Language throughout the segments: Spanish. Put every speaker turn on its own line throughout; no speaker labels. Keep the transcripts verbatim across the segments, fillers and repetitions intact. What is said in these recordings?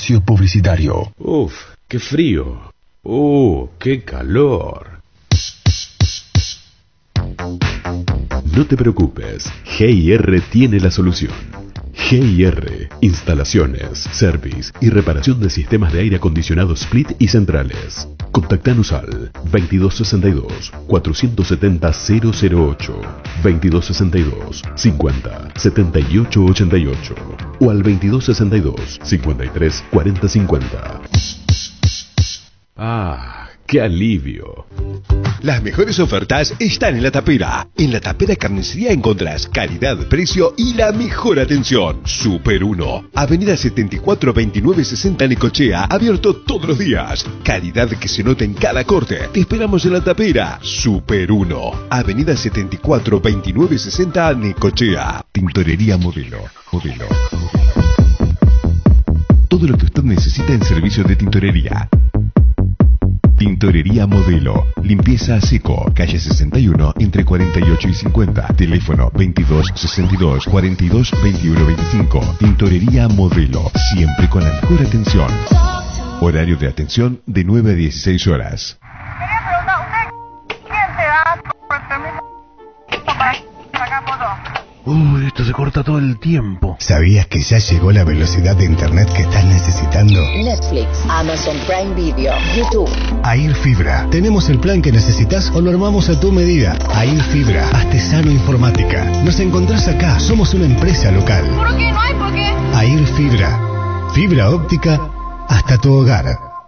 espacio publicitario.
Uf, qué frío. Uh, qué calor. No te preocupes, G I R tiene la solución. G I R, instalaciones, service y reparación de sistemas de aire acondicionado split y centrales. Contactanos al veintidós sesenta y dos, cuatrocientos setenta, cero cero ocho, veintidós sesenta y dos, cincuenta, setenta y ocho ochenta y ocho o al veintidós sesenta y dos, cincuenta y tres, cuarenta cincuenta. Ah, ¡qué alivio!
Las mejores ofertas están en La Tapera. En La Tapera Carnicería encontrás calidad, precio y la mejor atención. Super uno, Avenida setenta y cuatro, veintinueve sesenta Necochea, abierto todos los días. Calidad que se nota en cada corte. Te esperamos en La Tapera. Super uno, Avenida setenta y cuatro, veintinueve sesenta Necochea. Tintorería Modelo. Modelo. Todo lo que usted necesita en servicios de tintorería. Tintorería Modelo. Limpieza a seco. Calle sesenta y uno, entre cuarenta y ocho y cincuenta. Teléfono veintidós sesenta y dos, cuarenta y dos, veintiuno veinticinco. Tintorería Modelo. Siempre con la mejor atención. Horario de atención de nueve a dieciséis horas.
Quería preguntar, ¿usted quién te da por el permiso para sacar fotos?
Uy, esto se corta todo el tiempo.
¿Sabías que ya llegó la velocidad de internet que estás necesitando?
Netflix, Amazon Prime Video, YouTube.
Air Fibra. Tenemos el plan que necesitas o lo armamos a tu medida. Air Fibra, Artesano Informática. Nos encontrás acá. Somos una empresa local.
¿Por qué no hay por qué?
Air Fibra. Fibra óptica hasta tu hogar.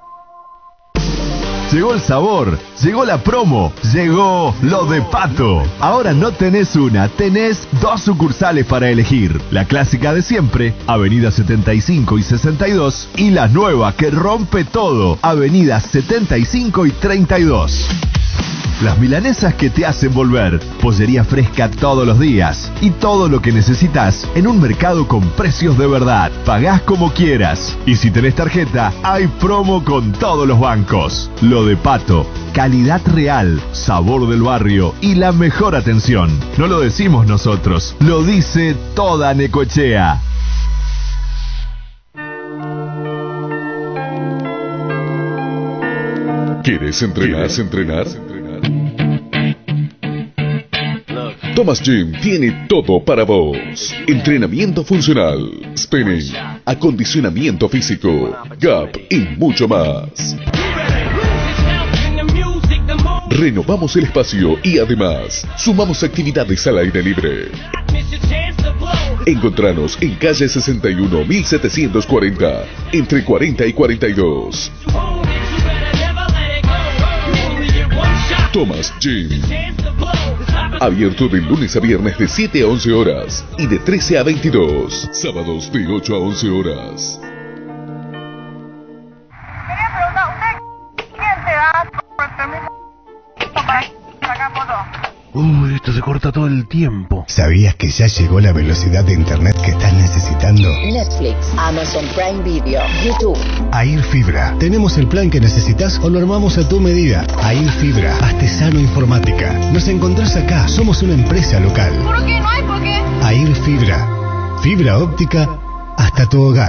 Llegó el sabor, llegó la promo, llegó lo de Pato. Ahora no tenés una, tenés dos sucursales para elegir. La clásica de siempre, Avenida setenta y cinco y sesenta y dos, y la nueva que rompe todo, Avenida setenta y cinco y treinta y dos. Las milanesas que te hacen volver, pollería fresca todos los días y todo lo que necesitas en un mercado con precios de verdad. Pagás como quieras y si tenés tarjeta, hay promo con todos los bancos. Lo de Pato, calidad real, sabor del barrio y la mejor atención. No lo decimos nosotros, lo dice toda Necochea.
¿Quieres entrenar? ¿Quieres entrenar? Thomas Gym tiene todo para vos. Entrenamiento funcional, spinning, acondicionamiento físico, gap y mucho más. Renovamos el espacio y además sumamos actividades al aire libre. Encontranos en calle sesenta y uno, mil setecientos cuarenta, entre cuarenta y cuarenta y dos. Thomas Gym. Abierto de lunes a viernes de siete a once horas y de trece a veintidós. Sábados de ocho a once horas.
Quería preguntar, ¿usted quién te da por el permiso para sacar fotos?
Uy, esto se corta todo el tiempo.
¿Sabías que ya llegó la velocidad de internet que estás necesitando?
Netflix, Amazon Prime Video, YouTube.
Air Fibra. Tenemos el plan que necesitas o lo armamos a tu medida. Air Fibra, Artesano Informática. Nos encontrás acá. Somos una empresa local.
¿Por qué no hay por qué?
Air Fibra. Fibra óptica hasta tu hogar.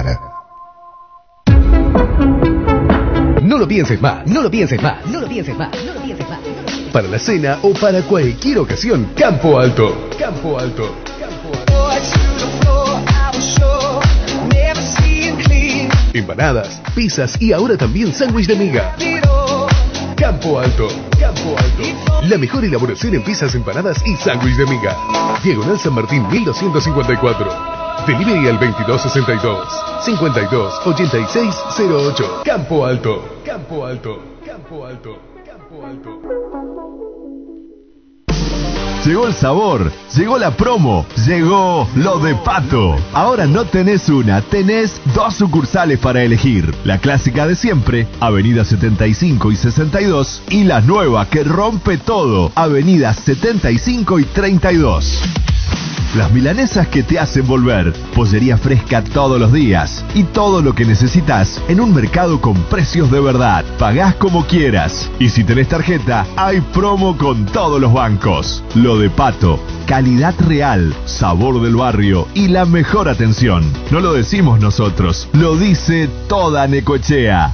No lo pienses más, no lo pienses más, no lo pienses más, no lo pienses más. Para la cena o para cualquier ocasión, Campo Alto. Campo Alto. Campo Alto. Empanadas, pizzas y ahora también sándwich de miga. Campo Alto. Campo Alto. La mejor elaboración en pizzas, empanadas y sándwich de miga. Diagonal San Martín mil doscientos cincuenta y cuatro. Delivery al veintidós sesenta y dos, cincuenta y dos, ochenta y seis cero ocho. Campo Alto. Campo Alto. Campo Alto. Campo Alto.
Llegó el sabor, llegó la promo, llegó lo de Pato. Ahora no tenés una, tenés dos sucursales para elegir. La clásica de siempre, Avenida setenta y cinco y sesenta y dos, y la nueva que rompe todo, Avenida setenta y cinco y treinta y dos. Las milanesas que te hacen volver. Pollería fresca todos los días. Y todo lo que necesitas en un mercado con precios de verdad. Pagás como quieras. Y si tenés tarjeta, hay promo con todos los bancos. Lo de Pato. Calidad real, sabor del barrio y la mejor atención. No lo decimos nosotros, lo dice toda Necochea.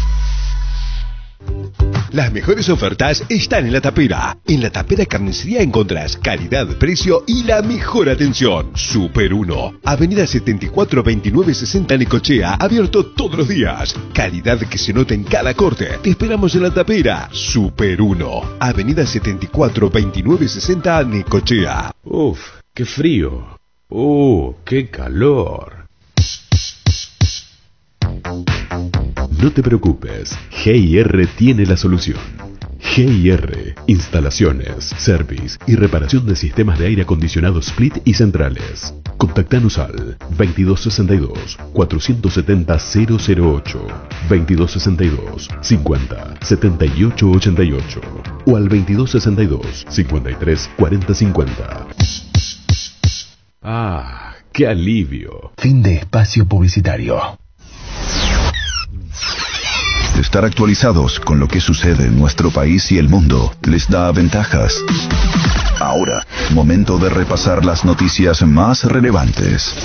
Las mejores ofertas están en La Tapera. En La Tapera Carnicería encontrás calidad, precio y la mejor atención. Super uno. Avenida setenta y cuatro veintinueve sesenta Necochea. Abierto todos los días. Calidad que se nota en cada corte. Te esperamos en La Tapera. Super uno. Avenida setenta y cuatro veintinueve sesenta Necochea.
Uf, qué frío. Uh, qué calor. No te preocupes, G I R tiene la solución. G I R, instalaciones, service y reparación de sistemas de aire acondicionado split y centrales. Contactanos al veintidós sesenta y dos, cuatrocientos setenta, cero cero ocho, veintidós sesenta y dos, cincuenta, setenta y ocho ochenta y ocho o al veintidós sesenta y dos, cincuenta y tres, cuarenta cincuenta. Ah, qué alivio.
Fin de espacio publicitario.
Estar actualizados con lo que sucede en nuestro país y el mundo les da ventajas. Ahora, momento de repasar las noticias más relevantes.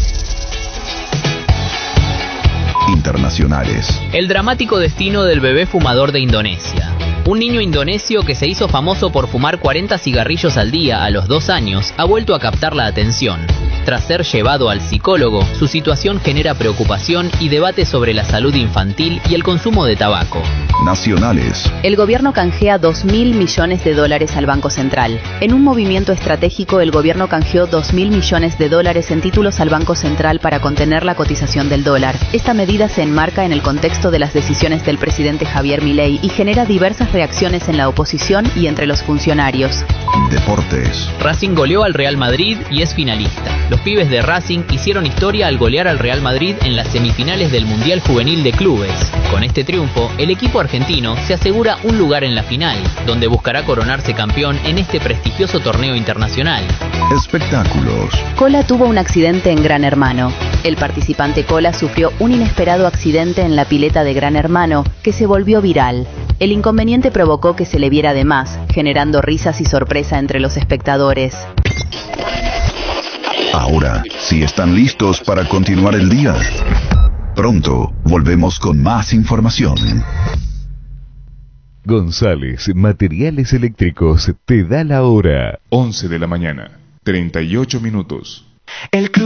Internacionales.
El dramático destino del bebé fumador de Indonesia. Un niño indonesio que se hizo famoso por fumar cuarenta cigarrillos al día a los dos años ha vuelto a captar la atención. Tras ser llevado al psicólogo, su situación genera preocupación y debate sobre la salud infantil y el consumo de tabaco.
Nacionales.
El gobierno canjea dos mil millones de dólares al Banco Central. En un movimiento estratégico, el gobierno canjeó dos mil millones de dólares en títulos al Banco Central para contener la cotización del dólar. Esta medida se enmarca en el contexto de las decisiones del presidente Javier Milei y genera diversas reacciones en la oposición y entre los funcionarios.
Deportes.
Racing goleó al Real Madrid y es finalista. Los pibes de Racing hicieron historia al golear al Real Madrid en las semifinales del Mundial Juvenil de Clubes. Con este triunfo, el equipo argentino se asegura un lugar en la final, donde buscará coronarse campeón en este prestigioso torneo internacional.
Espectáculos.
Cola tuvo un accidente en Gran Hermano. El participante Cola sufrió un inesperado accidente en la pileta de Gran Hermano que se volvió viral. El inconveniente provocó que se le viera de más, generando risas y sorpresa entre los espectadores.
Ahora, si están listos para continuar el día, pronto volvemos con más información.
González Materiales Eléctricos te da la hora. once de la mañana, treinta y ocho minutos.
El club